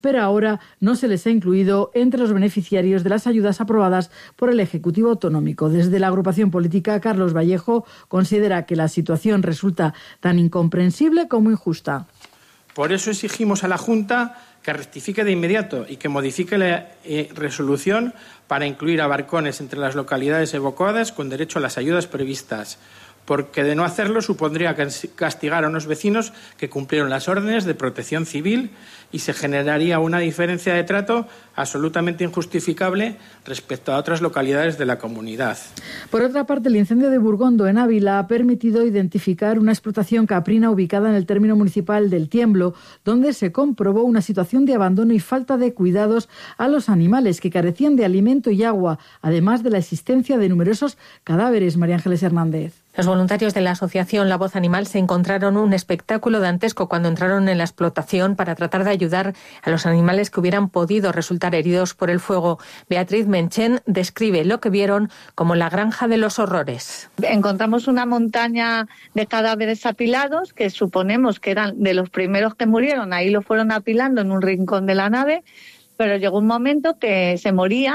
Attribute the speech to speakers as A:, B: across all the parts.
A: pero ahora no se les ha incluido entre los beneficiarios de las ayudas aprobadas por el Ejecutivo Autonómico. Desde la agrupación política, Carlos Vallejo considera que la situación resulta tan incomprensible como injusta.
B: Por eso exigimos a la Junta que rectifique de inmediato y que modifique la resolución para incluir a Barcones entre las localidades evacuadas con derecho a las ayudas previstas, porque de no hacerlo supondría castigar a unos vecinos que cumplieron las órdenes de protección civil y se generaría una diferencia de trato absolutamente injustificable respecto a otras localidades de la comunidad.
A: Por otra parte, el incendio de Burgondo, en Ávila, ha permitido identificar una explotación caprina ubicada en el término municipal del Tiemblo, donde se comprobó una situación de abandono y falta de cuidados a los animales que carecían de alimento y agua, además de la existencia de numerosos cadáveres. María Ángeles Hernández.
C: Los voluntarios de la asociación La Voz Animal se encontraron un espectáculo dantesco cuando entraron en la explotación para tratar de ayudar a los animales que hubieran podido resultar heridos por el fuego. Beatriz Menchen describe lo que vieron como la granja de los horrores.
D: Encontramos una montaña de cadáveres apilados que suponemos que eran de los primeros que murieron. Ahí lo fueron apilando en un rincón de la nave, pero llegó un momento que se morían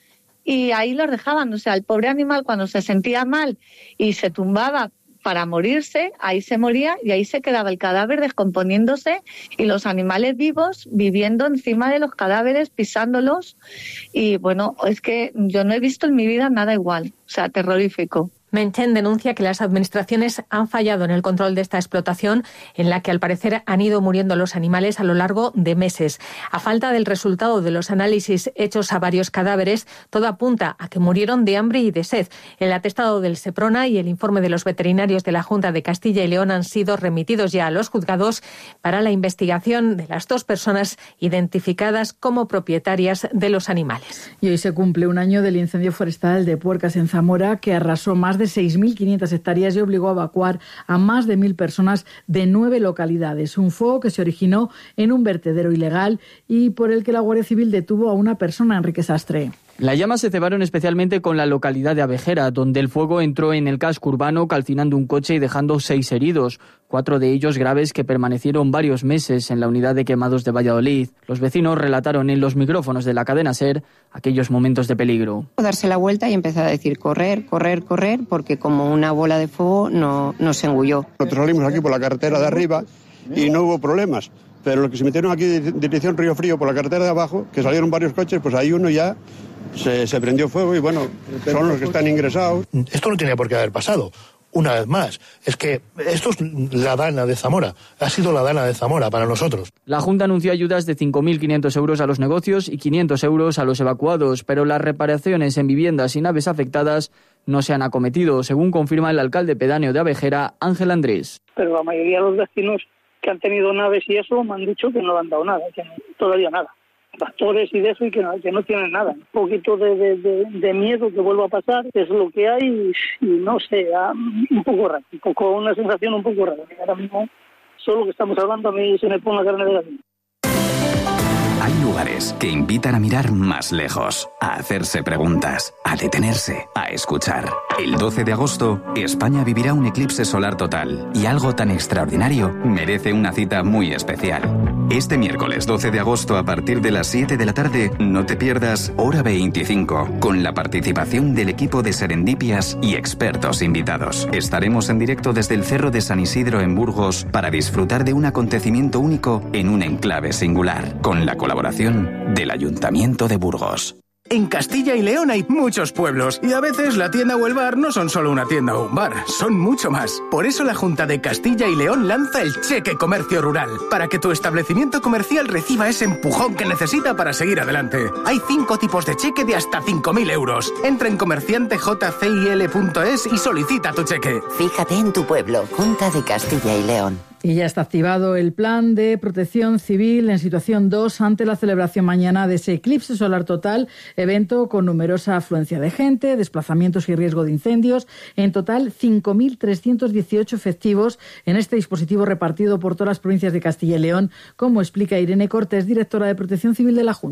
D: y ahí los dejaban. O sea, el pobre animal cuando se sentía mal y se tumbaba para morirse, ahí se moría y ahí se quedaba el cadáver descomponiéndose y los animales vivos viviendo encima de los cadáveres, pisándolos. Y bueno, es que yo no he visto en mi vida nada igual. O sea, terrorífico.
C: Menchen denuncia que las administraciones han fallado en el control de esta explotación, en la que al parecer han ido muriendo los animales a lo largo de meses. A falta del resultado de los análisis hechos a varios cadáveres, todo apunta a que murieron de hambre y de sed. El atestado del Seprona y el informe de los veterinarios de la Junta de Castilla y León han sido remitidos ya a los juzgados para la investigación de las dos personas identificadas como propietarias de los animales.
A: Y hoy se cumple un año del incendio forestal de Puercas en Zamora, que arrasó más de 6.500 hectáreas y obligó a evacuar a más de 1.000 personas de 9 localidades. Un fuego que se originó en un vertedero ilegal y por el que la Guardia Civil detuvo a una persona, Enrique Sastre.
E: Las llamas se cebaron especialmente con la localidad de Abejera, donde el fuego entró en el casco urbano calcinando un coche y dejando 6 heridos, 4 de ellos graves que permanecieron varios meses en la unidad de quemados de Valladolid. Los vecinos relataron en los micrófonos de la cadena SER aquellos momentos de peligro.
F: Darse la vuelta y empezar a decir correr, correr, correr, porque como una bola de fuego nos engulló.
G: Nosotros salimos aquí por la carretera de arriba y no hubo problemas, pero los que se metieron aquí en dirección Río Frío por la carretera de abajo, que salieron varios coches, pues ahí uno ya se prendió fuego y bueno, son los que están ingresados.
H: Esto no tenía por qué haber pasado. Una vez más, es que esto es la Dana de Zamora, ha sido la Dana de Zamora para nosotros.
E: La Junta anunció ayudas de 5.500 euros a los negocios y 500 euros a los evacuados, pero las reparaciones en viviendas y naves afectadas no se han acometido, según confirma el alcalde pedáneo de Abejera, Ángel Andrés.
I: Pero la mayoría de los vecinos que han tenido naves y eso me han dicho que no le han dado nada, que todavía nada. Factores y de eso y que no tienen nada. Un poquito de miedo que vuelva a pasar, es lo que hay y no sé, un poco raro, con una sensación un poco rara. Ahora mismo, solo que estamos hablando, a mí se me pone la carne de gallina.
J: Hay lugares que invitan a mirar más lejos, a hacerse preguntas, a detenerse, a escuchar. El 12 de agosto, España vivirá un eclipse solar total y algo tan extraordinario merece una cita muy especial. Este miércoles 12 de agosto a partir de las 7 de la tarde, no te pierdas Hora 25, con la participación del equipo de Serendipias y expertos invitados. Estaremos en directo desde el Cerro de San Isidro en Burgos para disfrutar de un acontecimiento único en un enclave singular, con la colaboración del Ayuntamiento de Burgos.
K: En Castilla y León hay muchos pueblos y a veces la tienda o el bar no son solo una tienda o un bar, son mucho más. Por eso la Junta de Castilla y León lanza el Cheque Comercio Rural, para que tu establecimiento comercial reciba ese empujón que necesita para seguir adelante. Hay 5 tipos de cheque de hasta 5.000 euros. Entra en comerciantejcil.es y solicita tu cheque.
L: Fíjate en tu pueblo, Junta de Castilla y León.
A: Y ya está activado el plan de protección civil en situación 2 ante la celebración mañana de ese eclipse solar total, evento con numerosa afluencia de gente, desplazamientos y riesgo de incendios. En total, 5.318 efectivos en este dispositivo repartido por todas las provincias de Castilla y León, como explica Irene Cortés, directora de Protección Civil de la Junta.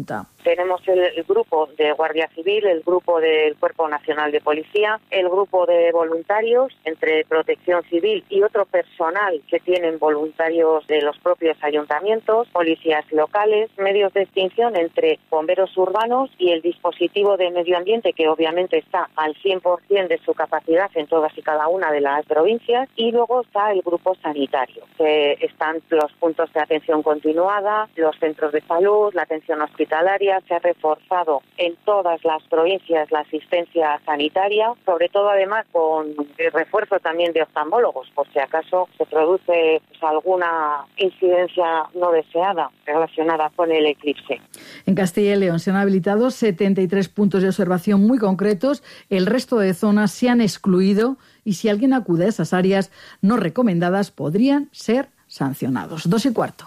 M: Tenemos el grupo de Guardia Civil, el grupo del Cuerpo Nacional de Policía, el grupo de voluntarios entre Protección Civil y otro personal que tienen voluntarios de los propios ayuntamientos, policías locales, medios de extinción entre bomberos urbanos y el dispositivo de medio ambiente, que obviamente está al 100% de su capacidad en todas y cada una de las provincias, y luego está el grupo sanitario, que están los puntos de atención continuada, los centros de salud, la atención hospitalaria. Se ha reforzado en todas las provincias la asistencia sanitaria, sobre todo además con el refuerzo también de oftalmólogos, por si acaso se produce alguna incidencia no deseada relacionada con el eclipse.
A: En Castilla y León se han habilitado 73 puntos de observación muy concretos, el resto de zonas se han excluido y si alguien acude a esas áreas no recomendadas podrían ser sancionados. 2:15.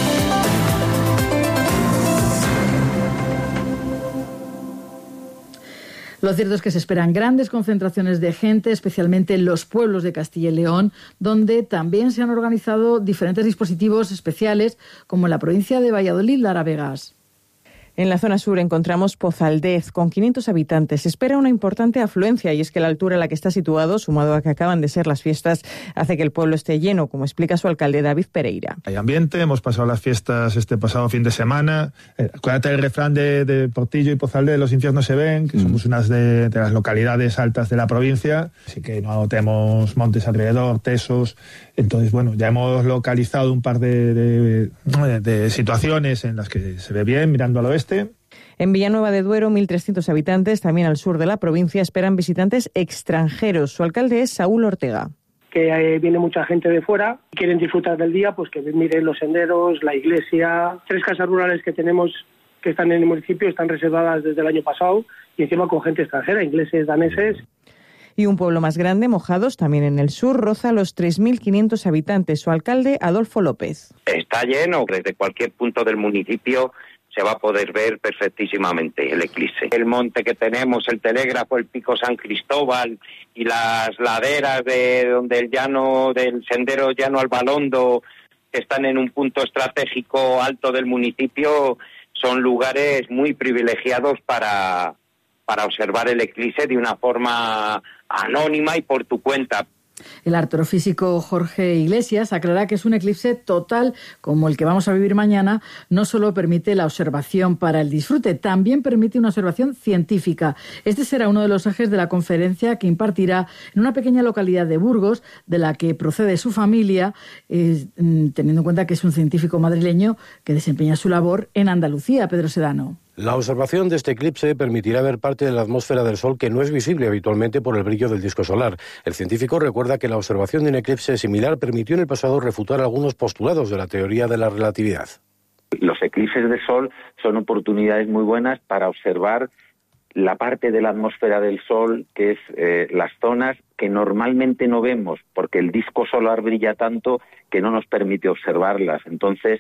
A: Lo cierto es que se esperan grandes concentraciones de gente, especialmente en los pueblos de Castilla y León, donde también se han organizado diferentes dispositivos especiales, como en la provincia de Valladolid, Lara Vegas.
N: En la zona sur encontramos Pozaldez, con 500 habitantes. Se espera una importante afluencia y es que la altura en la que está situado, sumado a que acaban de ser las fiestas, hace que el pueblo esté lleno, como explica su alcalde David Pereira.
O: Hay ambiente, hemos pasado las fiestas este pasado fin de semana. Acuérdate del refrán de Portillo y Pozaldez, los infiernos se ven, que somos unas de las localidades altas de la provincia, así que no tenemos montes alrededor, tesos. Entonces, bueno, ya hemos localizado un par de situaciones en las que se ve bien mirando al oeste.
N: En Villanueva de Duero, 1.300 habitantes, también al sur de la provincia, esperan visitantes extranjeros. Su alcalde es Saúl Ortega.
P: Que viene mucha gente de fuera, quieren disfrutar del día, pues que miren los senderos, la iglesia. 3 casas rurales que tenemos que están en el municipio están reservadas desde el año pasado y encima con gente extranjera, ingleses, daneses.
N: Y un pueblo más grande, Mojados, también en el sur, roza los 3.500 habitantes. Su alcalde, Adolfo López.
Q: Está lleno, desde cualquier punto del municipio se va a poder ver perfectísimamente el eclipse. El monte que tenemos, el Telégrafo, el Pico San Cristóbal y las laderas de donde el llano, del sendero Llano Albalondo, que están en un punto estratégico alto del municipio, son lugares muy privilegiados para observar el eclipse de una forma anónima y por tu cuenta.
A: El astrofísico Jorge Iglesias aclara que es un eclipse total, como el que vamos a vivir mañana. No solo permite la observación para el disfrute, también permite una observación científica. Este será uno de los ejes de la conferencia que impartirá en una pequeña localidad de Burgos, de la que procede su familia, teniendo en cuenta que es un científico madrileño que desempeña su labor en Andalucía. Pedro Sedano.
R: La observación de este eclipse permitirá ver parte de la atmósfera del Sol que no es visible habitualmente por el brillo del disco solar. El científico recuerda que la observación de un eclipse similar permitió en el pasado refutar algunos postulados de la teoría de la relatividad.
Q: Los eclipses de Sol son oportunidades muy buenas para observar la parte de la atmósfera del Sol, que es las zonas que normalmente no vemos, porque el disco solar brilla tanto que no nos permite observarlas. Entonces,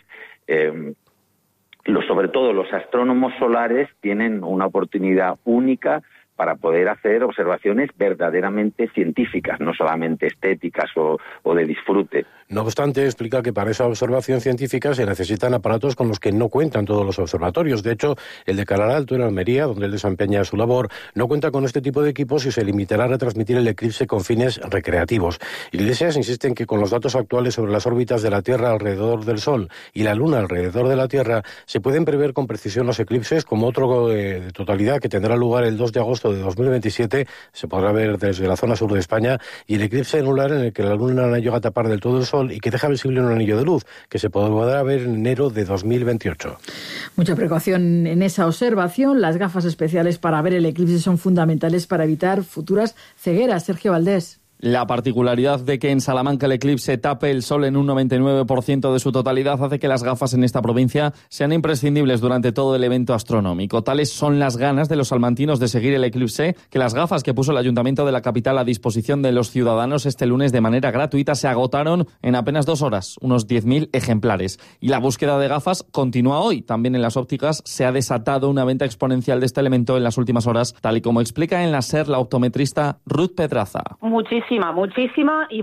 Q: sobre todo los astrónomos solares tienen una oportunidad única para poder hacer observaciones verdaderamente científicas, no solamente estéticas o de disfrute.
R: No obstante, explica que para esa observación científica se necesitan aparatos con los que no cuentan todos los observatorios. De hecho, el de Calaralto, en Almería, donde él desempeña su labor, no cuenta con este tipo de equipos y se limitará a retransmitir el eclipse con fines recreativos. Iglesias insiste en que con los datos actuales sobre las órbitas de la Tierra alrededor del Sol y la Luna alrededor de la Tierra, se pueden prever con precisión los eclipses, como otro de totalidad que tendrá lugar el 2 de agosto de 2027, se podrá ver desde la zona sur de España, y el eclipse anular en el que la Luna no llega a tapar del todo el Sol y que deja visible un anillo de luz, que se podrá ver en enero de 2028.
A: Mucha precaución en esa observación. Las gafas especiales para ver el eclipse son fundamentales para evitar futuras cegueras. Sergio Valdés.
S: La particularidad de que en Salamanca el eclipse tape el sol en un 99% de su totalidad hace que las gafas en esta provincia sean imprescindibles durante todo el evento astronómico. Tales son las ganas de los salmantinos de seguir el eclipse que las gafas que puso el Ayuntamiento de la capital a disposición de los ciudadanos este lunes de manera gratuita se agotaron en apenas 2 horas, unos 10.000 ejemplares. Y la búsqueda de gafas continúa hoy. También en las ópticas se ha desatado una venta exponencial de este elemento en las últimas horas, tal y como explica en la SER la optometrista Ruth Pedraza.
T: Muchísima Muchísima y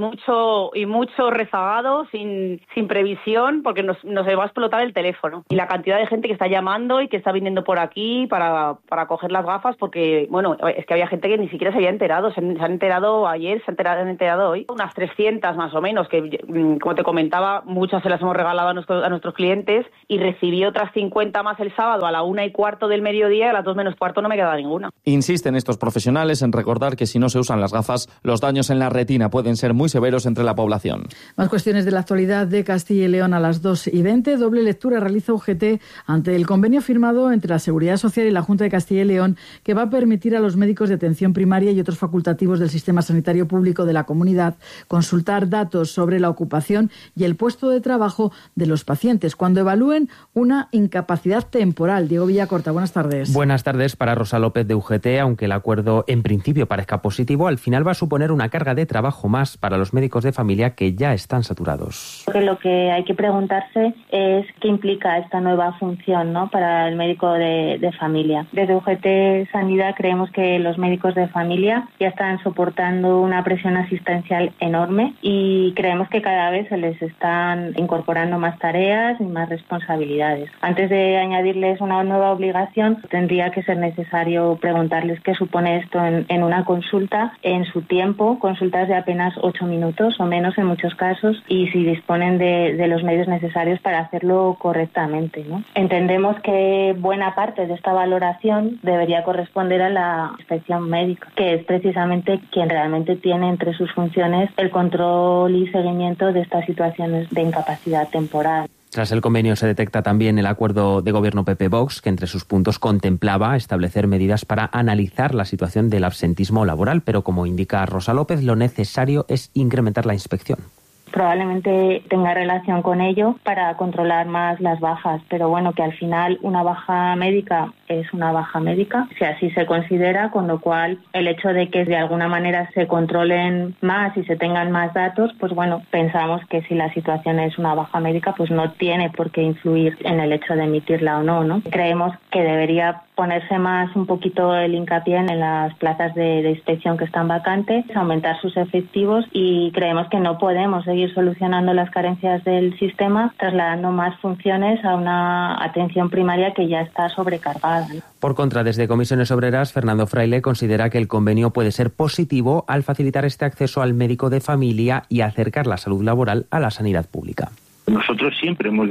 T: mucho rezagado, sin previsión, porque nos va a explotar el teléfono. Y la cantidad de gente que está llamando y que está viniendo por aquí para coger las gafas, porque, bueno, es que había gente que ni siquiera se había enterado, se han enterado ayer, se han enterado hoy. Unas 300 más o menos, que como te comentaba, muchas se las hemos regalado a nuestros clientes, y recibí otras 50 más el sábado a la 1:15 del mediodía, y a las 2 menos cuarto no me quedaba ninguna.
S: Insisten estos profesionales en recordar que si no se usan las gafas, los daños en la retina pueden ser muy severos entre la población.
A: Más cuestiones de la actualidad de Castilla y León a las 2:20. Doble lectura realiza UGT ante el convenio firmado entre la Seguridad Social y la Junta de Castilla y León, que va a permitir a los médicos de atención primaria y otros facultativos del sistema sanitario público de la comunidad consultar datos sobre la ocupación y el puesto de trabajo de los pacientes cuando evalúen una incapacidad temporal. Diego Villacorta, buenas tardes.
U: Buenas tardes. Para Rosa López de UGT, aunque el acuerdo en principio parezca positivo, al final va a suponer una carga de trabajo más para los médicos de familia que ya están saturados.
V: Lo que hay que preguntarse es qué implica esta nueva función, ¿no?, para el médico de familia. Desde UGT Sanidad creemos que los médicos de familia ya están soportando una presión asistencial enorme y creemos que cada vez se les están incorporando más tareas y más responsabilidades. Antes de añadirles una nueva obligación, tendría que ser necesario preguntarles qué supone esto en una consulta, en su tiempo, consultas de apenas 8 minutos o menos en muchos casos, y si disponen de los medios necesarios para hacerlo correctamente, ¿no? Entendemos que buena parte de esta valoración debería corresponder a la inspección médica, que es precisamente quien realmente tiene entre sus funciones el control y seguimiento de estas situaciones de incapacidad temporal.
U: Tras el convenio se detecta también el acuerdo de gobierno PP-Vox, que entre sus puntos contemplaba establecer medidas para analizar la situación del absentismo laboral, pero como indica Rosa López, lo necesario es incrementar la inspección.
V: Probablemente tenga relación con ello para controlar más las bajas, pero bueno, que al final una baja médica es una baja médica, si así se considera, con lo cual el hecho de que de alguna manera se controlen más y se tengan más datos, pues bueno, pensamos que si la situación es una baja médica, pues no tiene por qué influir en el hecho de emitirla o no, ¿no? Creemos que debería ponerse más un poquito el hincapié en las plazas de inspección que están vacantes, aumentar sus efectivos, y creemos que no podemos seguir solucionando las carencias del sistema trasladando más funciones a una atención primaria que ya está sobrecargada.
U: Por contra, desde Comisiones Obreras, Fernando Fraile considera que el convenio puede ser positivo al facilitar este acceso al médico de familia y acercar la salud laboral a la sanidad pública.
W: Nosotros siempre hemos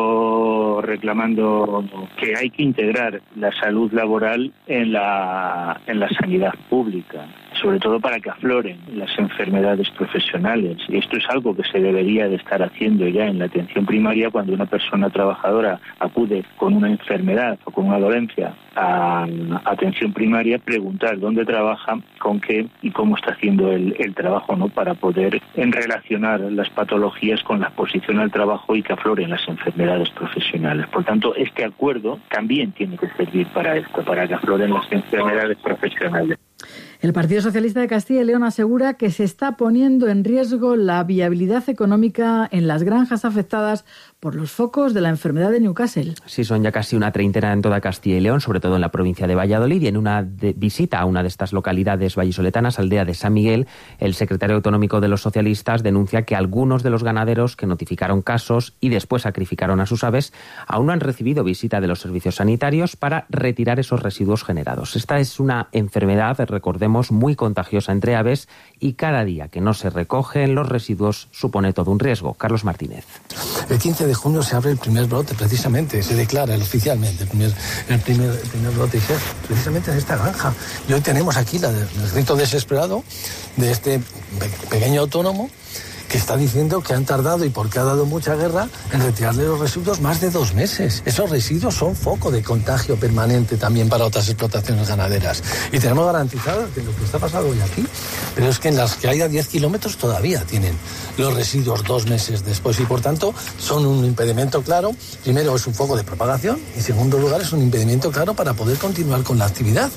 W: venido reclamando que hay que integrar la salud laboral en la sanidad pública, sobre todo para que afloren las enfermedades profesionales. Y esto es algo que se debería de estar haciendo ya en la atención primaria cuando una persona trabajadora acude con una enfermedad o con una dolencia a atención primaria, preguntar dónde trabaja, con qué y cómo está haciendo el trabajo, ¿no?, para poder relacionar las patologías con la exposición al trabajo y que afloren las enfermedades profesionales. Por tanto, este acuerdo también tiene que servir para esto, para que afloren las enfermedades profesionales.
A: El Partido Socialista de Castilla y León asegura que se está poniendo en riesgo la viabilidad económica en las granjas afectadas por los focos de la enfermedad de Newcastle.
U: Sí, son ya casi una treintena en toda Castilla y León, sobre todo en la provincia de Valladolid, y en una visita a una de estas localidades vallisoletanas, aldea de San Miguel, el secretario autonómico de los socialistas denuncia que algunos de los ganaderos que notificaron casos y después sacrificaron a sus aves aún no han recibido visita de los servicios sanitarios para retirar esos residuos generados. Esta es una enfermedad, recordemos, muy contagiosa entre aves, y cada día que no se recogen los residuos supone todo un riesgo. Carlos Martínez.
X: El 15 de junio se abre el primer brote, precisamente, se declara oficialmente el primer brote, precisamente en esta granja. Y hoy tenemos aquí el grito desesperado de este pequeño autónomo que está diciendo que han tardado, y porque ha dado mucha guerra, en retirarle los residuos más de 2 meses. Esos residuos son foco de contagio permanente también para otras explotaciones ganaderas. Y tenemos garantizado que lo que está pasando hoy aquí, pero es que en las que hay a 10 kilómetros todavía tienen los residuos 2 meses después, y por tanto son un impedimento claro. Primero, es un foco de propagación, y en segundo lugar, es un impedimento claro para poder continuar con la actividad.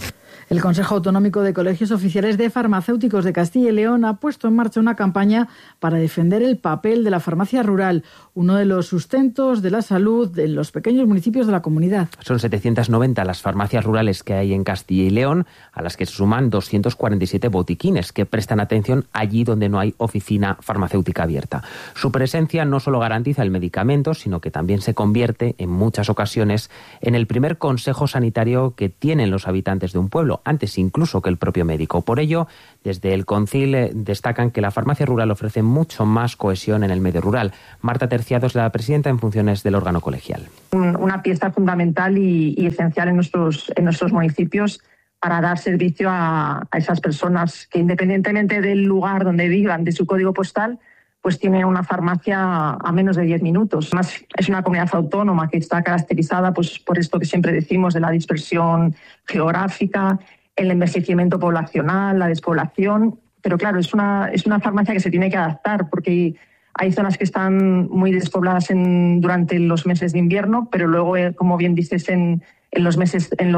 A: El Consejo Autonómico de Colegios Oficiales de Farmacéuticos de Castilla y León ha puesto en marcha una campaña para defender el papel de la farmacia rural, uno de los sustentos de la salud en los pequeños municipios de la comunidad.
U: Son 790 las farmacias rurales que hay en Castilla y León, a las que se suman 247 botiquines que prestan atención allí donde no hay oficina farmacéutica abierta. Su presencia no solo garantiza el medicamento, sino que también se convierte, en muchas ocasiones, en el primer consejo sanitario que tienen los habitantes de un pueblo, antes incluso que el propio médico. Por ello, desde el Concil destacan que la farmacia rural ofrece mucho más cohesión en el medio rural. Marta Terciado es la presidenta en funciones del órgano colegial.
B: Una pieza fundamental y esencial en nuestros municipios para dar servicio a esas personas que, independientemente del lugar donde vivan, de su código postal, pues tiene una farmacia a menos de 10 minutos. Además, es una comunidad autónoma que está caracterizada pues, por esto que siempre decimos de la dispersión geográfica, el envejecimiento poblacional, la despoblación. Pero claro, es una farmacia que se tiene que adaptar porque hay zonas que están muy despobladas durante los meses de invierno, pero luego, como bien dices, en los meses, en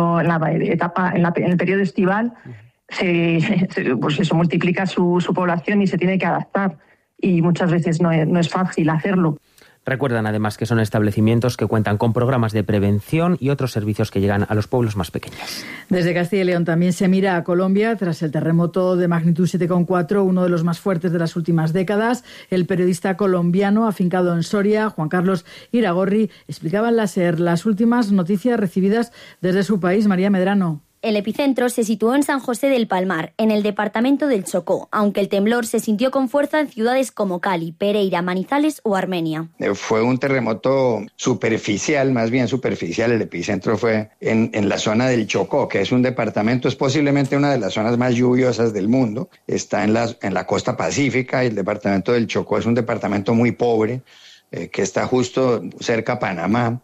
B: el periodo estival, pues eso multiplica su población y se tiene que adaptar. Y muchas veces no es fácil hacerlo.
U: Recuerdan además que son establecimientos que cuentan con programas de prevención y otros servicios que llegan a los pueblos más pequeños.
A: Desde Castilla y León también se mira a Colombia tras el terremoto de magnitud 7,4, uno de los más fuertes de las últimas décadas. El periodista colombiano afincado en Soria, Juan Carlos Iragorri, explicaba en la SER las últimas noticias recibidas desde su país. María Medrano.
C: El epicentro se situó en San José del Palmar, en el departamento del Chocó, aunque el temblor se sintió con fuerza en ciudades como Cali, Pereira, Manizales o Armenia.
D: Fue un terremoto superficial, más bien superficial. El epicentro fue en la zona del Chocó, que es un departamento, es posiblemente una de las zonas más lluviosas del mundo. Está en la costa pacífica y el departamento del Chocó es un departamento muy pobre, que está justo cerca a Panamá,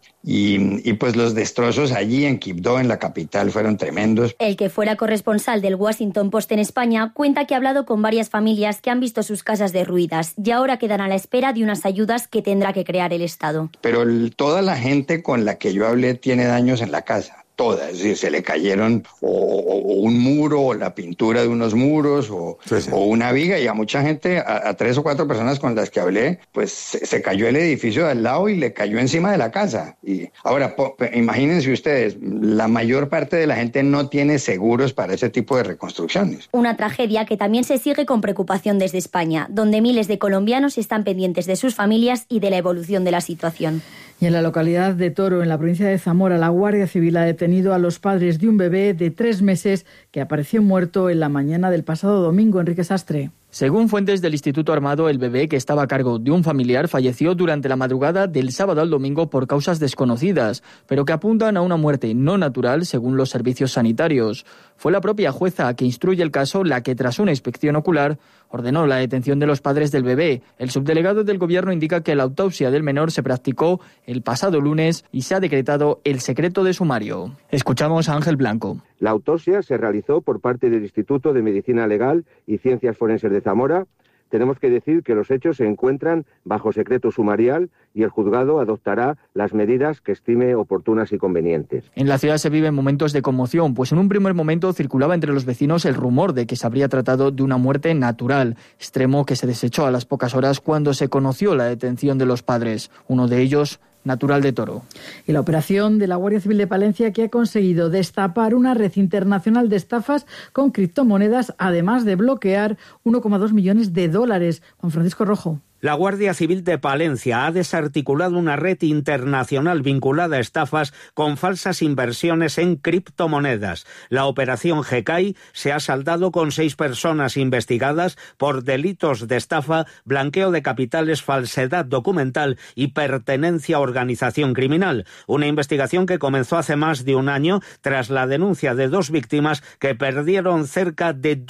D: y pues los destrozos allí en Quibdó, en la capital, fueron tremendos.
C: El que fuera corresponsal del Washington Post en España cuenta que ha hablado con varias familias que han visto sus casas derruidas y ahora quedan a la espera de unas ayudas que tendrá que crear el Estado.
D: Pero toda la gente con la que yo hablé tiene daños en la casa. Todas, es decir, se le cayeron o un muro o la pintura de unos muros o una viga, y a mucha gente, a 3 o 4 personas con las que hablé, pues se cayó el edificio de al lado y le cayó encima de la casa. Y ahora, imagínense ustedes, la mayor parte de la gente no tiene seguros para ese tipo de reconstrucciones.
C: Una tragedia que también se sigue con preocupación desde España, donde miles de colombianos están pendientes de sus familias y de la evolución de la situación.
A: Y en la localidad de Toro, en la provincia de Zamora, la Guardia Civil ha detenido a los padres de un bebé de 3 meses que apareció muerto en la mañana del pasado domingo. Enrique Sastre.
E: Según fuentes del Instituto Armado, el bebé, que estaba a cargo de un familiar, falleció durante la madrugada del sábado al domingo por causas desconocidas, pero que apuntan a una muerte no natural según los servicios sanitarios. Fue la propia jueza que instruye el caso la que, tras una inspección ocular, ordenó la detención de los padres del bebé. El subdelegado del Gobierno indica que la autopsia del menor se practicó el pasado lunes y se ha decretado el secreto de sumario. Escuchamos a Ángel Blanco.
F: La autopsia se realizó por parte del Instituto de Medicina Legal y Ciencias Forenses de Zamora. Tenemos que decir que los hechos se encuentran bajo secreto sumarial y el juzgado adoptará las medidas que estime oportunas y convenientes.
E: En la ciudad se viven momentos de conmoción, pues en un primer momento circulaba entre los vecinos el rumor de que se habría tratado de una muerte natural, extremo que se desechó a las pocas horas cuando se conoció la detención de los padres, uno de ellos natural de Toro.
A: Y la operación de la Guardia Civil de Palencia, que ha conseguido destapar una red internacional de estafas con criptomonedas, además de bloquear 1,2 millones de dólares. Juan Francisco Rojo.
Y: La Guardia Civil de Palencia ha desarticulado una red internacional vinculada a estafas con falsas inversiones en criptomonedas. La operación GECAI se ha saldado con 6 personas investigadas por delitos de estafa, blanqueo de capitales, falsedad documental y pertenencia a organización criminal. Una investigación que comenzó hace más de un año tras la denuncia de 2 víctimas que perdieron cerca de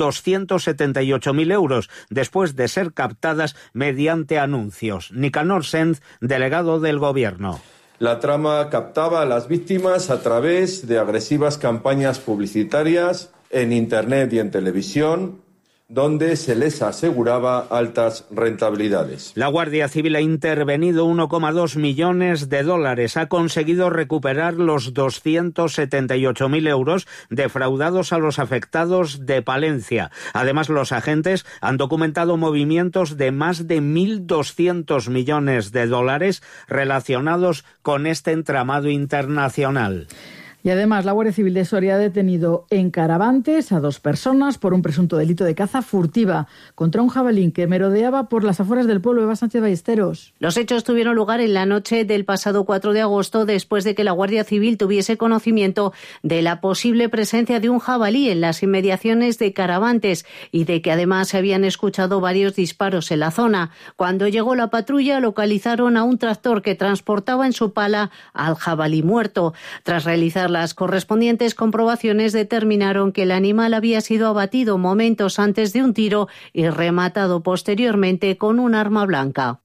Y: 278.000 euros después de ser captadas mediante anuncios. Nicanor Senz, delegado del Gobierno.
Z: La trama captaba a las víctimas a través de agresivas campañas publicitarias en Internet y en televisión, donde se les aseguraba altas rentabilidades.
Y: La Guardia Civil ha intervenido 1,2 millones de dólares. Ha conseguido recuperar los 278.000 euros defraudados a los afectados de Palencia. Además, los agentes han documentado movimientos de más de 1.200 millones de dólares relacionados con este entramado internacional.
A: Y además, la Guardia Civil de Soria ha detenido en Carabantes a 2 personas por un presunto delito de caza furtiva contra un jabalí que merodeaba por las afueras del pueblo de Eva Sánchez Ballesteros.
G: Los hechos tuvieron lugar en la noche del pasado 4 de agosto, después de que la Guardia Civil tuviese conocimiento de la posible presencia de un jabalí en las inmediaciones de Carabantes y de que además se habían escuchado varios disparos en la zona. Cuando llegó la patrulla, localizaron a un tractor que transportaba en su pala al jabalí muerto. Tras realizar las correspondientes comprobaciones, determinaron que el animal había sido abatido momentos antes de un tiro y rematado posteriormente con un arma blanca.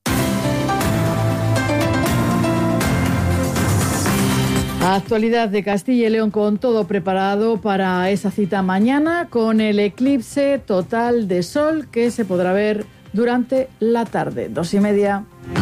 A: Actualidad de Castilla y León, con todo preparado para esa cita mañana con el eclipse total de sol que se podrá ver durante la tarde, 2:30.